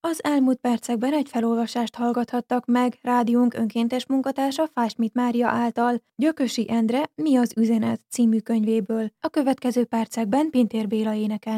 Az elmúlt percekben egy felolvasást hallgathattak meg rádiónk önkéntes munkatársa Fásmit Mária által Gyökösi Endre Mi az üzenet című könyvéből. A következő percekben Pintér Béla énekel.